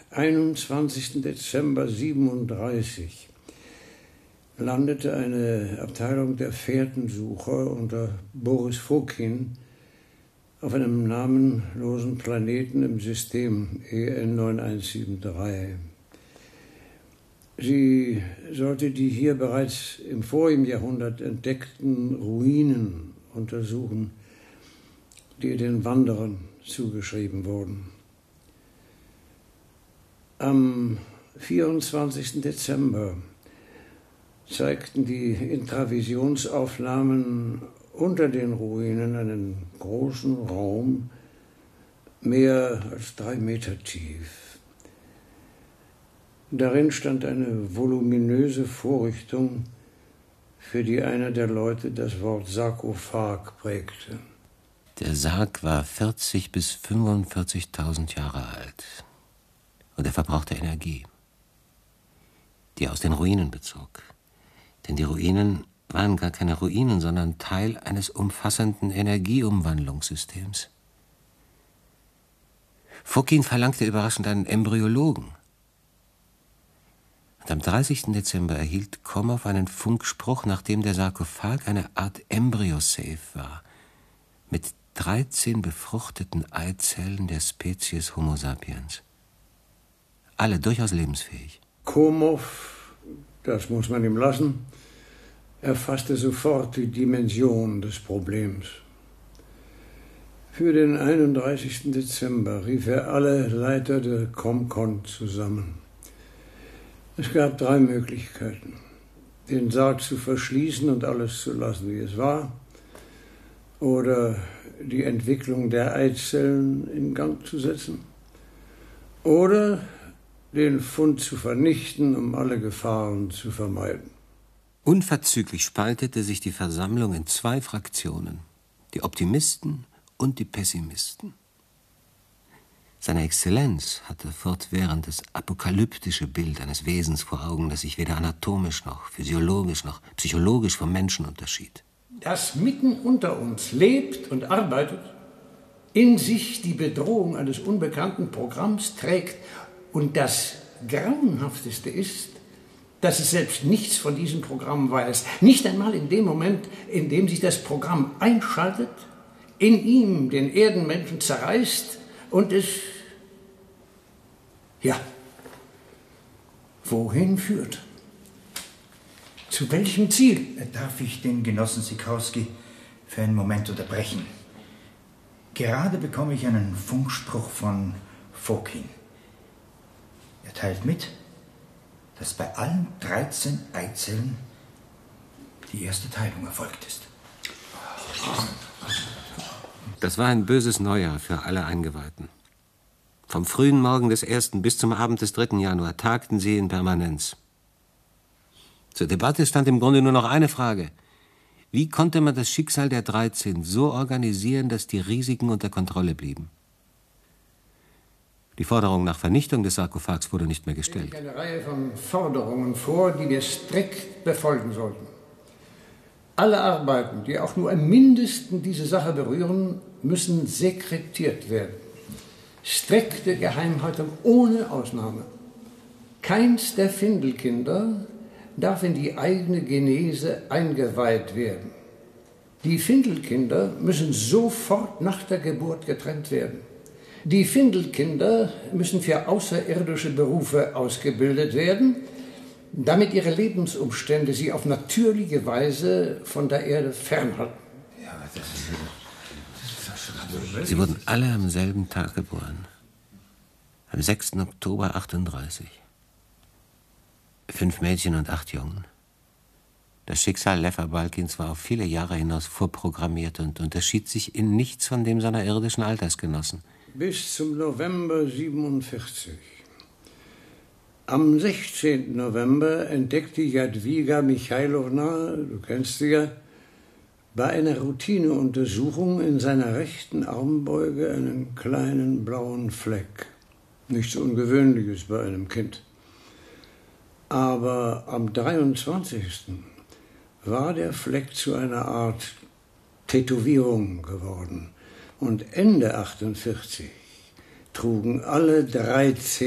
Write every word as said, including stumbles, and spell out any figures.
einundzwanzigsten Dezember siebenunddreißig landete eine Abteilung der Fährtensucher unter Boris Fokin auf einem namenlosen Planeten im System E N neun eins sieben drei. Sie sollte die hier bereits im vorigen Jahrhundert entdeckten Ruinen untersuchen, die den Wanderern zugeschrieben wurden. Am vierundzwanzigsten Dezember zeigten die Intravisionsaufnahmen unter den Ruinen einen großen Raum, mehr als drei Meter tief. Darin stand eine voluminöse Vorrichtung, für die einer der Leute das Wort Sarkophag prägte. Der Sarg war vierzig bis fünfundvierzigtausend Jahre alt und er verbrauchte Energie, die er aus den Ruinen bezog. Denn die Ruinen waren gar keine Ruinen, sondern Teil eines umfassenden Energieumwandlungssystems. Fokin verlangte überraschend einen Embryologen. Und am dreißigsten Dezember erhielt Komow einen Funkspruch, nachdem der Sarkophag eine Art Embryo-Safe war, mit dreizehn befruchteten Eizellen der Spezies Homo sapiens. Alle durchaus lebensfähig. Komow, das muss man ihm lassen, erfasste sofort die Dimension des Problems. Für den einunddreißigsten Dezember rief er alle Leiter der Comcon zusammen. Es gab drei Möglichkeiten: den Sarg zu verschließen und alles zu lassen, wie es war, oder die Entwicklung der Eizellen in Gang zu setzen, oder den Fund zu vernichten, um alle Gefahren zu vermeiden. Unverzüglich spaltete sich die Versammlung in zwei Fraktionen, die Optimisten und die Pessimisten. Seine Exzellenz hatte fortwährend das apokalyptische Bild eines Wesens vor Augen, das sich weder anatomisch noch physiologisch noch psychologisch vom Menschen unterschied. Das mitten unter uns lebt und arbeitet, in sich die Bedrohung eines unbekannten Programms trägt, und das Grauenhafteste ist, dass es selbst nichts von diesem Programm weiß. Nicht einmal in dem Moment, in dem sich das Programm einschaltet, in ihm den Erdenmenschen zerreißt und es, ja, wohin führt? Zu welchem Ziel? Darf ich den Genossen Sikowski für einen Moment unterbrechen? Gerade bekomme ich einen Funkspruch von Fokin. Er teilt mit, dass bei allen dreizehn Eizellen die erste Teilung erfolgt ist. Das war ein böses Neujahr für alle Eingeweihten. Vom frühen Morgen des ersten bis zum Abend des dritten Januar tagten sie in Permanenz. Zur Debatte stand im Grunde nur noch eine Frage: Wie konnte man das Schicksal der dreizehn so organisieren, dass die Risiken unter Kontrolle blieben? Die Forderung nach Vernichtung des Sarkophags wurde nicht mehr gestellt. Eine Reihe von Forderungen vor, die wir strikt befolgen sollten. Alle Arbeiten, die auch nur im Mindesten diese Sache berühren, müssen sekretiert werden. Strikte Geheimhaltung ohne Ausnahme. Keins der Findelkinder darf in die eigene Genese eingeweiht werden. Die Findelkinder müssen sofort nach der Geburt getrennt werden. Die Findelkinder müssen für außerirdische Berufe ausgebildet werden, damit ihre Lebensumstände sie auf natürliche Weise von der Erde fernhalten. Ja, aber das ist, das ist doch schon... Sie wurden alle am selben Tag geboren. Am sechsten Oktober achtunddreißig. Fünf Mädchen und acht Jungen. Das Schicksal Lefa Balkins war auf viele Jahre hinaus vorprogrammiert und unterschied sich in nichts von dem seiner irdischen Altersgenossen. Bis zum November siebenundvierzig. Am sechzehnten November entdeckte Jadwiga Michailowna, du kennst sie ja, bei einer Routineuntersuchung in seiner rechten Armbeuge einen kleinen blauen Fleck. Nichts Ungewöhnliches bei einem Kind. Aber am dreiundzwanzigsten war der Fleck zu einer Art Tätowierung geworden. Und Ende achtundvierzig trugen alle dreizehn